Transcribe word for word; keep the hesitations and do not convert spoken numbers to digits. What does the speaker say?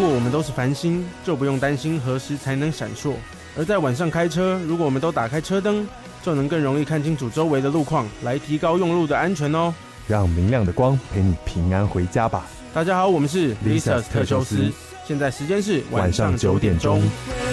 果我们都是繁星，就不用担心何时才能闪烁。而在晚上开车，如果我们都打开车灯，就能更容易看清楚周围的路况，来提高用路的安全哦。 让明亮的光陪你平安回家吧。 大家好，我们是 Lisa's 特修斯，现在时间是晚上九点钟。